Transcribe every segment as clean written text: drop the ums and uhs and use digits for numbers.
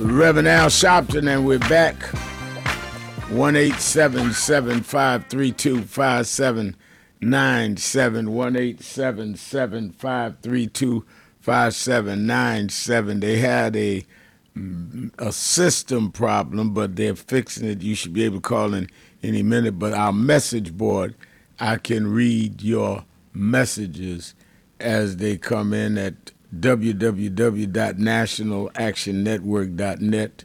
Reverend Al Sharpton, and we're back. 1-877-532-5797. 1-877-532-5797. They had a system problem, but they're fixing it. You should be able to call in any minute. But our message board, I can read your messages as they come in at www.nationalactionnetwork.net,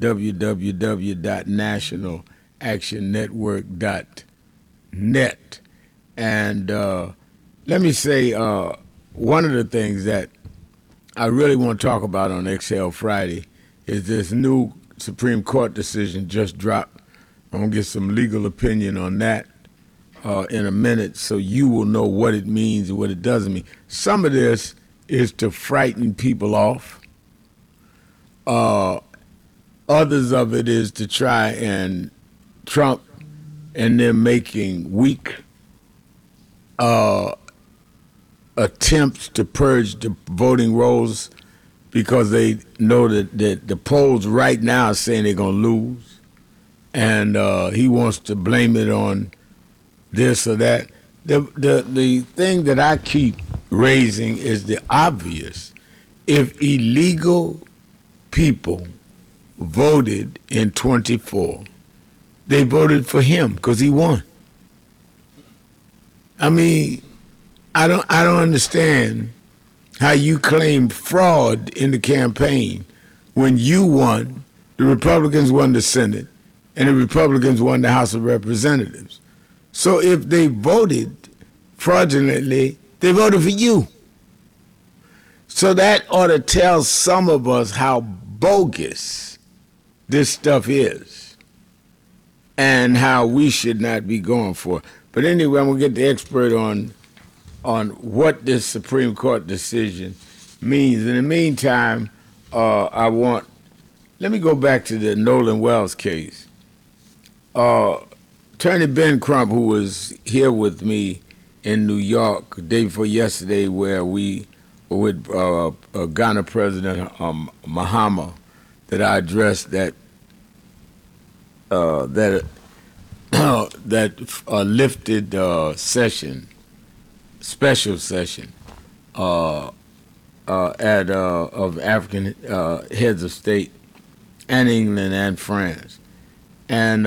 www.nationalactionnetwork.net. And let me say, one of the things that I really want to talk about on Exhale Friday is this new Supreme Court decision just dropped. I'm going to get some legal opinion on that in a minute, so you will know what it means and what it doesn't mean. Some of this is to frighten people off. Others of it is to try and Trump and them making weak attempts to purge the voting rolls because they know that the polls right now are saying they're going to lose. And he wants to blame it on this or that. The thing that I keep raising is the obvious. If illegal people voted in 24, they voted for him because he won. I mean, I don't understand how you claim fraud in the campaign when you won, the Republicans won the Senate, and the Republicans won the House of Representatives. So if they voted fraudulently, they voted for you. So that ought to tell some of us how bogus this stuff is and how we should not be going for it. But anyway, I'm going to get the expert on what this Supreme Court decision means. In the meantime, let me go back to the Nolan Wells case. Attorney Ben Crump, who was here with me in New York the day before yesterday, where we were with Ghana President Mahama, that I addressed that lifted special session of African heads of state and England and France. And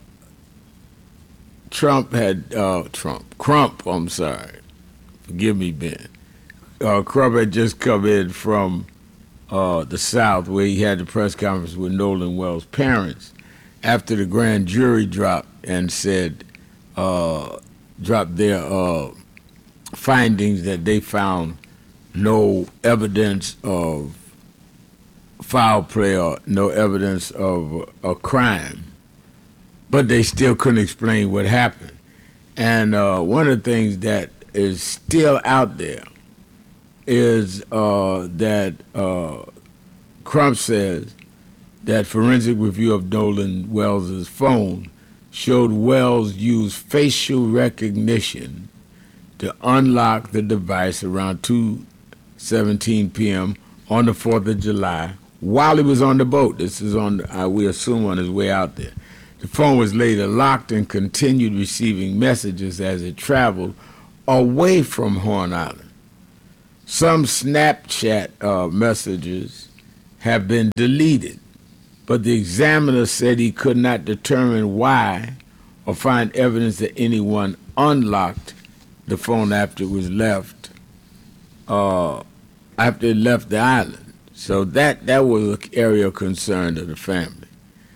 Crump, I'm sorry, forgive me, Ben. Crump had just come in from the South, where he had the press conference with Nolan Wells' parents after the grand jury dropped and said, dropped their findings that they found no evidence of foul play or no evidence of a crime, but they still couldn't explain what happened. And one of the things that is still out there is that Crump says that forensic review of Nolan Wells' phone showed Wells use facial recognition to unlock the device around 2:17 p.m. on the 4th of July while he was on the boat. This is on, we assume, on his way out there. The phone was later locked and continued receiving messages as it traveled away from Horn Island. Some Snapchat messages have been deleted, but the examiner said he could not determine why or find evidence that anyone unlocked the phone after it was left, after it left the island. So that was an area of concern of the family.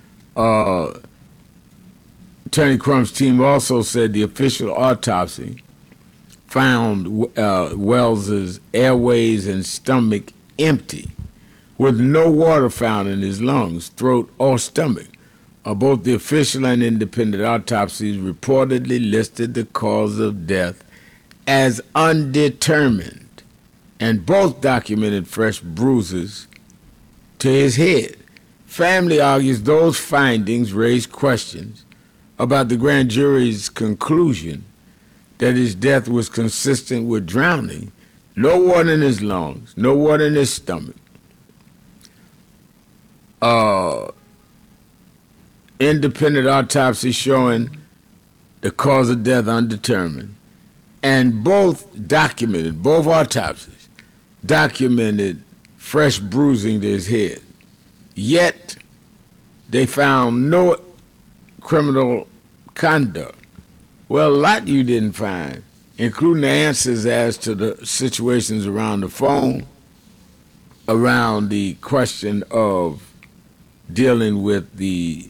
Attorney Crump's team also said the official autopsy found Wells's airways and stomach empty, with no water found in his lungs, throat, or stomach. Both the official and independent autopsies reportedly listed the cause of death as undetermined, and both documented fresh bruises to his head. Family argues those findings raise questions about the grand jury's conclusion that his death was consistent with drowning. No water in his lungs, no water in his stomach. independent autopsy showing the cause of death undetermined. And both autopsies documented fresh bruising to his head. Yet, they found no criminal conduct. Well, a lot you didn't find, including the answers as to the situations around the phone, around the question of dealing with the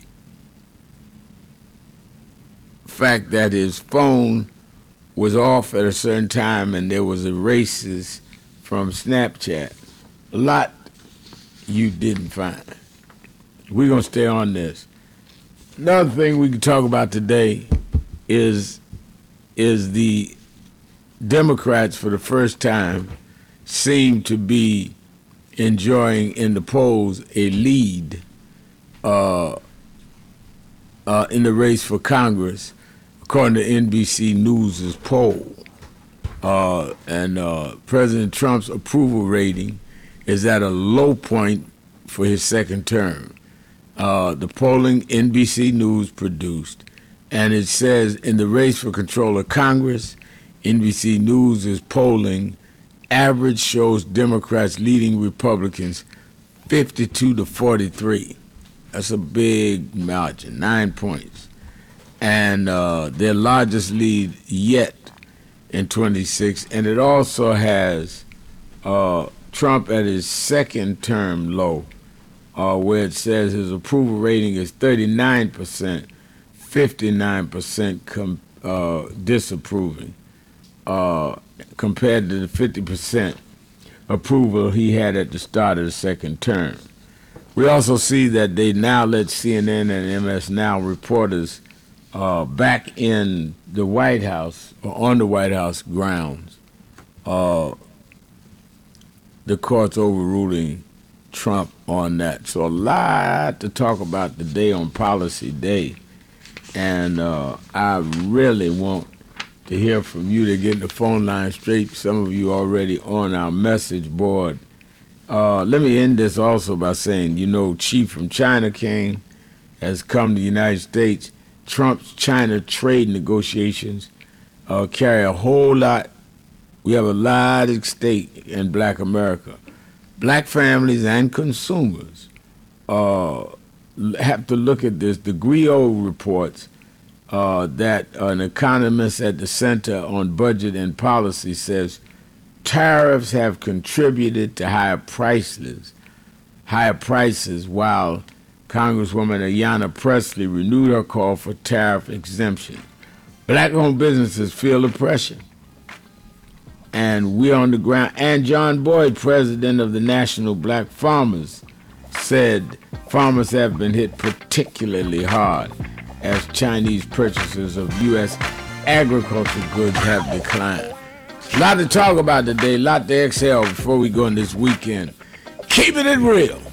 fact that his phone was off at a certain time and there was erasures from Snapchat. A lot you didn't find. We're going to stay on this. Another thing we can talk about today is the Democrats, for the first time, seem to be enjoying in the polls a lead in the race for Congress, according to NBC News' poll. And President Trump's approval rating is at a low point for his second term. The polling NBC News produced, and it says in the race for control of Congress, NBC News is polling, average shows Democrats leading Republicans 52 to 43. That's a big margin, 9 points. And their largest lead yet in 26. And it also has Trump at his second term low, where it says his approval rating is 39%, 59% disapproving, compared to the 50% approval he had at the start of the second term. We also see that they now let CNN and MS Now reporters back in the White House, or on the White House grounds, the court's overruling Trump on that. So a lot to talk about today on Policy Day. And I really want to hear from you. To get the phone line straight. Some of you already on our message board. Let me end this also by saying, Chief from China King has come to the United States. Trump's China trade negotiations carry a whole lot. We have a lot at stake in Black America. Black families and consumers have to look at this. The Griot reports that an economist at the Center on Budget and Policy says tariffs have contributed to higher prices, while Congresswoman Ayanna Pressley renewed her call for tariff exemption. Black-owned businesses feel the pressure, and we're on the ground. And John Boyd, president of the National Black Farmers, said farmers have been hit particularly hard as Chinese purchases of U.S. agricultural goods have declined. A lot to talk about today, a lot to exhale before we go in this weekend. Keeping it real.